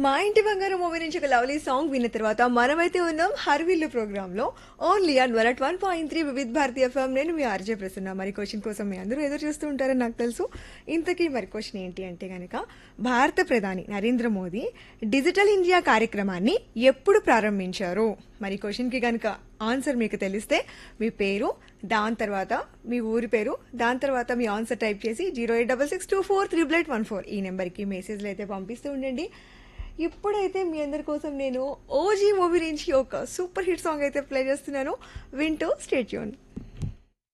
మా ఇంటి బంగారం మూవీ నుంచి ఒక లవ్లీ సాంగ్ విన్న తర్వాత మనమైతే ఉన్నాం హర్విల్లు ప్రోగ్రామ్ లో only on 101.3 Vividh Bharati FM. నేను మీ ఆర్జే ప్రసన్న. మరి క్వశ్చన్ కోసం మీ అందరూ ఎదురు చూస్తూ ఉంటారని నాకు తెలుసు. ఇంతకీ మరి క్వశ్చన్ ఏంటి అంటే గనక, భారత ప్రధాని నరేంద్ర మోదీ డిజిటల్ ఇండియా కార్యక్రమాన్ని ఎప్పుడు ప్రారంభించారు? మరి క్వశ్చన్ కి గనక ఆన్సర్ మీకు తెలిస్తే మీ పేరు, దాని తర్వాత మీ ఊరి పేరు, దాని తర్వాత మీ ఆన్సర్ టైప్ చేసి 08662438814 ఈ నెంబర్కి మెసేజ్లు అయితే పంపిస్తూ ఉండండి. ఇప్పుడైతే మీ అందరి కోసం నేను ఓజీ మూవీ నుంచి ఒక సూపర్ హిట్ సాంగ్ అయితే ప్లే చేస్తున్నాను. వింటూ స్టే ట్యూన్.